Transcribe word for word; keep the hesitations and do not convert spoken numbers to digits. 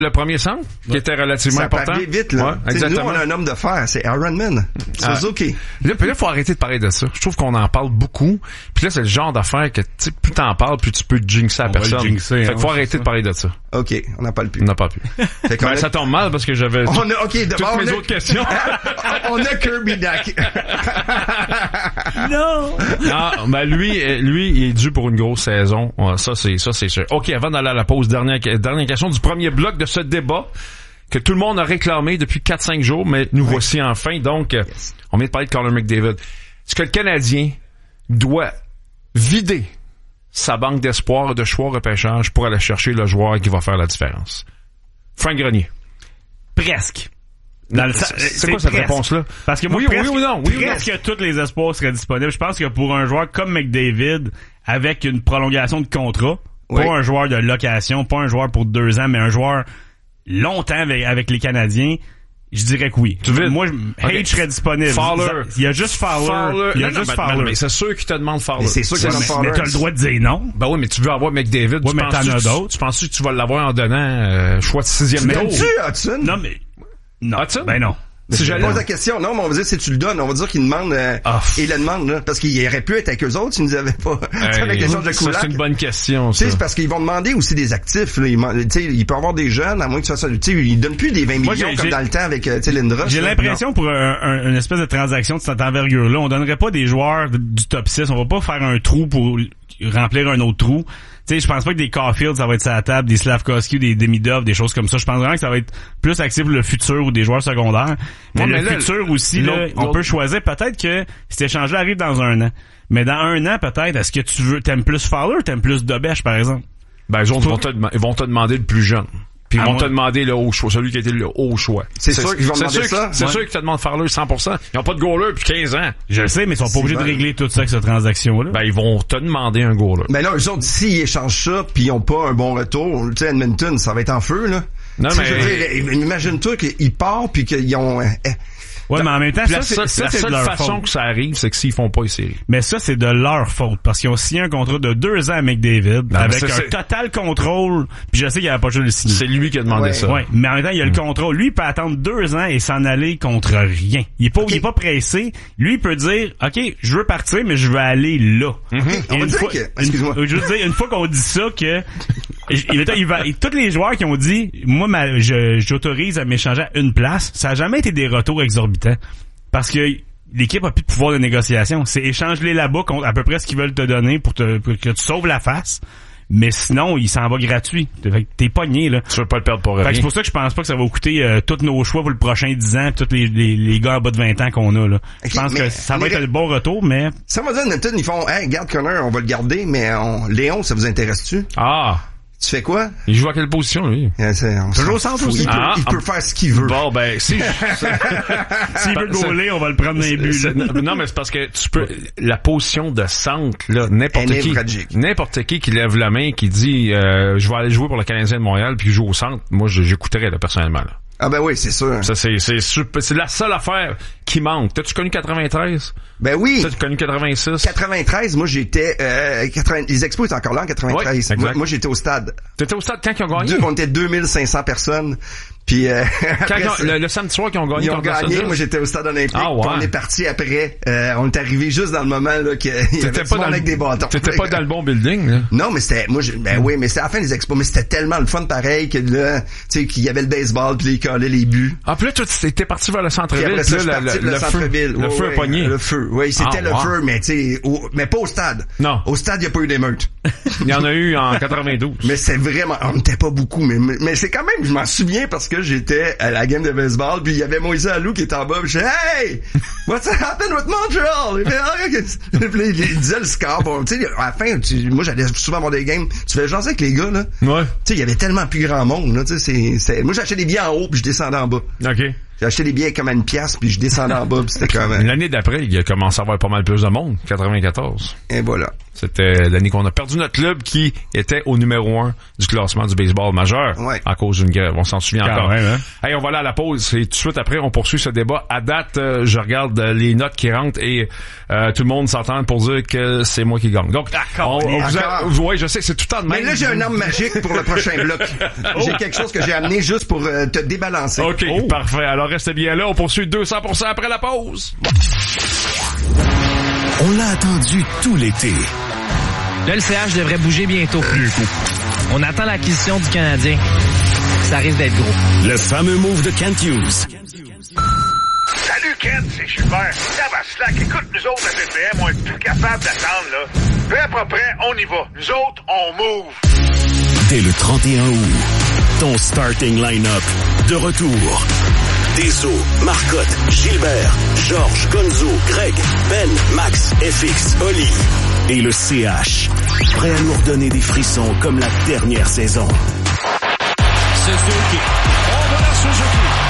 Le premier centre, ouais. qui était relativement ça important. Ça paraît vite, là. Ouais, exactement. Nous, on a un homme de fer, c'est Ironman. Suzuki. Ah. Là, puis là, faut arrêter de parler de ça. Je trouve qu'on en parle beaucoup. Puis là, c'est le genre d'affaire que, tu sais, plus t'en parles, plus tu peux jinxer à la personne. Jinxer, fait qu'il faut arrêter de parler de ça. OK, on n'en parle plus. On n'en parle plus. Fait ben, a... ça tombe mal parce que j'avais on a, okay, toutes mes a... autres questions. On a Kirby Duck. non! Non, ben lui, lui, il est dû pour une grosse saison. Ça, c'est, ça, c'est sûr. OK, avant d'aller à la pause, dernière, dernière question du premier bloc de ce débat que tout le monde a réclamé depuis quatre cinq jours, mais nous oui. voici enfin. Donc, yes. on vient de parler de Connor McDavid. Est-ce que le Canadien doit vider sa banque d'espoir et de choix repêchage pour aller chercher le joueur qui va faire la différence? Frank Grenier. Presque. Dans le, c'est, c'est quoi cette réponse-là? Parce que moi, oui, presque, oui ou non? Oui presque ou non? tous les espoirs seraient disponibles. Je pense que pour un joueur comme McDavid, avec une prolongation de contrat, oui. pas un joueur de location, pas un joueur pour deux ans, mais un joueur longtemps avec, avec les Canadiens, je dirais que oui. Tu veux? Moi, okay. Hate serait disponible. Fowler. Il y a juste Fowler. Fowler. Il y a non, juste non, Fowler. Mais, mais c'est sûr qu'il te demande Fowler. Mais c'est sûr qu'il te demande Fowler. Mais t'as le droit de dire non. Ben oui, mais tu veux avoir McDavid. Ouais, mais t'en as d'autres. Tu penses que tu vas l'avoir en donnant euh, choix de sixième tour? Mais tu Hudson? Non, mais... Non. Hudson? Ben non. Si j'allais pose la question, non, mais on va dire si tu le donnes, on va dire qu'il demande euh, oh. il le demande là, parce qu'il aurait pu être avec eux autres s'ils nous avaient pas. Hey, avec les gens de Kulak. C'est une bonne question. Tu sais, c'est parce qu'ils vont demander aussi des actifs. Là, tu sais, il peut y avoir des jeunes, à moins que tu fasses ça. Tu sais, ils donnent plus des vingt millions Moi, comme dans le temps avec euh, Lindros. J'ai là, l'impression non. pour un, un, une espèce de transaction de cette envergure-là, on donnerait pas des joueurs du top six. On va pas faire un trou pour remplir un autre trou. Tu sais, je pense pas que des Caulfield, ça va être sur la table, des Slavkovski, des Demidov, des choses comme ça. Je pense vraiment que ça va être plus axé pour le futur ou des joueurs secondaires. Mais, ouais, mais le là, futur aussi, là, on peut choisir. Peut-être que cet échange-là arrive dans un an. Mais dans un an, peut-être, est-ce que tu veux, t'aimes plus Fowler ou t'aimes plus Dobèche, par exemple? Ben, les autres vont te, ils vont te demander le plus jeune. Puis ils vont te demander le haut choix, celui qui a été le haut choix. C'est, c'est sûr qu'ils vont demander sûr ça. C'est ouais. sûr qu'ils te demandent Fowler cent pour cent. Ils n'ont pas de goaler depuis quinze ans. Je le sais, mais ils sont pas obligés de régler tout ça avec cette transaction-là. Ben, ils vont te demander un goaler. Ben là, eux autres, s'ils échangent ça puis ils ont pas un bon retour, tu sais, Edmonton, ça va être en feu, là. Non, t'sais, mais... Je veux dire, imagine-toi qu'ils partent puis qu'ils ont... Euh, Ouais, mais en même temps, ça, la, c'est, ça, ça, la c'est seule de leur façon faute. que ça arrive, c'est que s'ils font pas les séries. Mais ça, c'est de leur faute. Parce qu'ils ont signé un contrat de deux ans avec McDavid, non, avec un c'est... total contrôle. Puis je sais qu'il avait pas juste le signer. C'est lui qui a demandé ouais. ça. Ouais. Mais en même temps, il y a mmh. le contrôle. Lui, il peut attendre deux ans et s'en aller contre rien. Il est pas, okay. il est pas pressé. Lui, il peut dire, OK, je veux partir, mais je veux aller là. Okay. Et une fois, que... Excuse-moi. Une, je veux dire, une fois qu'on dit ça que, il, il va, tous les joueurs qui ont dit, moi, ma, je, j'autorise à m'échanger à une place, ça a jamais été des retours exorbitants. Parce que l'équipe a plus de pouvoir de négociation. C'est échange-les là-bas contre à peu près ce qu'ils veulent te donner pour, te, pour que tu sauves la face. Mais sinon, il s'en va gratuit. Fait que t'es pogné, là. Tu veux pas le perdre pour rien. Fait que c'est pour ça que je pense pas que ça va coûter euh, tous nos choix pour le prochain dix ans, tous les, les, les gars en bas de vingt ans qu'on a, là. Okay, je pense que ça va être un bon retour, mais... Ça va dire, Nathan, ils font, hey, garde Connor, on va le garder, mais on... Léon, ça vous intéresse-tu? Ah! Tu fais quoi? Il joue à quelle position, lui? Yeah, c'est, on Toujours au centre aussi. Il, peut, ah, il peut ah, faire ce qu'il veut. Bon, ben, si. S'il veut gauler, on va le prendre dans les buts. Non, mais c'est parce que tu peux, la position de centre, là, n'importe Elle qui, n'importe qui qui lève la main, qui dit, euh, je vais aller jouer pour le Canadien de Montréal, puis joue au centre, moi, j'écouterais, là, personnellement, là. Ah ben oui, c'est sûr. Ça, c'est, c'est super, c'est la seule affaire qui manque. T'as-tu connu quatre-vingt-treize? Ben oui. T'as-tu connu quatre-vingt-six? quatre-vingt-treize, moi j'étais, euh, quatre-vingts, les Expos étaient encore là en quatre-vingt-treize. Ouais, moi, moi j'étais au stade. T'étais au stade quand ils ont gagné? Deux, on était deux mille cinq cents personnes. Puis euh, après, Quand, le, le samedi soir qu'ils ont gagné. Ils ont gagné. Moi, j'étais au stade olympique. Ah, ouais. On est parti après. Euh, on est arrivé juste dans le moment là qu'il y avait pas avec des bâtons. T'étais pas dans le bon building, là. Non, mais c'était moi. Je, ben oui, mais c'était à la fin des expos. Mais c'était tellement le fun pareil que là, tu sais, qu'il y avait le baseball puis les collait les buts. Ah, puis là, tu t'étais parti vers le centre-ville. Puis après ça, je suis parti vers le centre-ville. Le feu a pogné. Le feu. Oui, c'était ah, le wow. feu, mais tu sais, mais pas au stade. Non. Au stade, il y a pas eu d'émeute. Il y en a eu en quatre-vingt-douze. Mais c'est vraiment, on n'était pas beaucoup, mais mais c'est quand même, je m'en souviens parce que j'étais à la game de baseball, puis il y avait Moïse Alou qui était en bas, puis je disais, hey, what's happened with Montreal? Il, fait, oh, il, il disait le score. Bon, tu sais, à la fin, tu, moi j'allais souvent voir des games. Tu fais jaser avec les gars là. Ouais. Tu sais, il y avait tellement plus grand monde là. Tu sais, c'est, c'est, moi j'achetais des billets en haut, puis je descendais en bas. Ok. J'ai acheté des billets comme à une pièce, puis je descendais en bas, puis c'était comme... L'année d'après, il a commencé à avoir pas mal plus de monde, quatre-vingt-quatorze. Et voilà. C'était l'année qu'on a perdu notre club qui était au numéro un du classement du baseball majeur ouais. à cause d'une grève. On s'en souvient Quand encore. même, hein? Hey, on va aller à la pause et tout de suite après, on poursuit ce débat. À date, euh, je regarde euh, les notes qui rentrent et euh, tout le monde s'entend pour dire que c'est moi qui gagne. Donc, on, on vous a, vous, ouais, je sais, c'est tout le temps de même. Mais là, j'ai un arme magique pour le prochain bloc. Oh. J'ai quelque chose que j'ai amené juste pour euh, te débalancer. OK, oh. parfait. Alors, restez bien là. On poursuit deux cents pour cent après la pause. On l'a attendu tout l'été. Là, le C H devrait bouger bientôt. On attend l'acquisition du Canadien. Ça risque d'être gros. Le fameux move de Kent Hughes. Salut Kent, c'est Gilbert. Ça va slack. Écoute, nous autres, à B P M, on est plus capable d'attendre, là. Peu à peu près, on y va. Nous autres, on move. Dès le trente et un août, ton starting line-up de retour. Deso, Marcotte, Gilbert, Georges, Gonzo, Greg, Ben, Max, F X, Oli et le C H. Prêt à nous redonner des frissons comme la dernière saison. Suzuki. Oh, voilà Suzuki.